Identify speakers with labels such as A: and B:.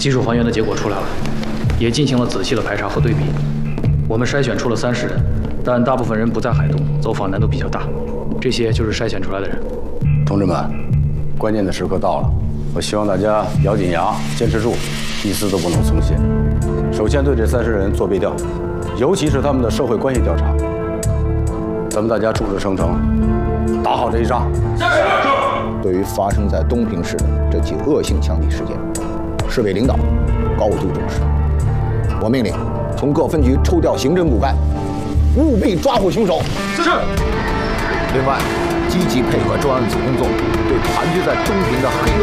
A: 技术还原的结果出来了，也进行了仔细的排查和对比。我们筛选出了30人，但大部分人不在海东，走访难度比较大。这些就是筛选出来的人。
B: 同志们，关键的时刻到了，我希望大家咬紧牙，坚持住，一丝都不能松懈。首先对这30人做背调，尤其是他们的社会关系调查。咱们大家众志成城，打好这一仗。
C: 对于发生在东平市的这起恶性枪击事件，市委领导高度重视。我命令从各分局抽调刑侦骨干，务必抓获凶手。
D: 是。
C: 另外，积极配合专案组工作，对盘踞在东平的黑恶